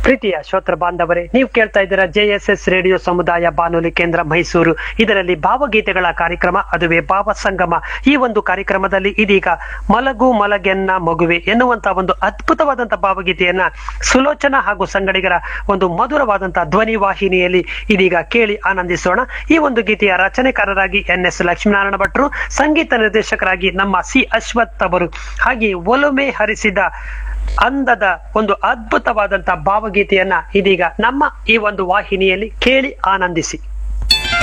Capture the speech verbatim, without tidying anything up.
ಪ್ರೀತಿಯ ಶ್ರೋತೃ ಬಾಂಧವರೇ, ನೀವು ಕೇಳ್ತಾ ಇದ್ದೀರಾ ಜೆ ಎಸ್ ಎಸ್ ರೇಡಿಯೋ ಸಮುದಾಯ ಬಾನುಲಿ ಕೇಂದ್ರ ಮೈಸೂರು. ಇದರಲ್ಲಿ ಭಾವಗೀತೆಗಳ ಕಾರ್ಯಕ್ರಮ, ಅದುವೇ ಭಾವ ಸಂಗಮ. ಈ ಒಂದು ಕಾರ್ಯಕ್ರಮದಲ್ಲಿ ಇದೀಗ ಮಲಗು ಮಲಗೆನ್ನ ಮಗುವೆ ಎನ್ನುವಂತಹ ಒಂದು ಅದ್ಭುತವಾದಂತಹ ಭಾವಗೀತೆಯನ್ನ ಸುಲೋಚನಾ ಹಾಗೂ ಸಂಗಡಿಗರ ಒಂದು ಮಧುರವಾದಂತಹ ಧ್ವನಿ ವಾಹಿನಿಯಲ್ಲಿ ಇದೀಗ ಕೇಳಿ ಆನಂದಿಸೋಣ. ಈ ಒಂದು ಗೀತೆಯ ರಚನೆಕಾರರಾಗಿ ಎನ್ ಎಸ್ ಲಕ್ಷ್ಮೀನಾರಾಯಣ ಭಟ್ರು, ಸಂಗೀತ ನಿರ್ದೇಶಕರಾಗಿ ನಮ್ಮ ಸಿ ಅಶ್ವಥ್ ಅವರು. ಹಾಗೆ ಒಲುಮೆ ಹರಿಸಿದ ಅಂದದ ಒಂದು ಅದ್ಭುತವಾದಂತಹ ಭಾವಗೀತೆಯನ್ನ ಇದೀಗ ನಮ್ಮ ಈ ಒಂದು ವಾಹಿನಿಯಲ್ಲಿ ಕೇಳಿ ಆನಂದಿಸಿ.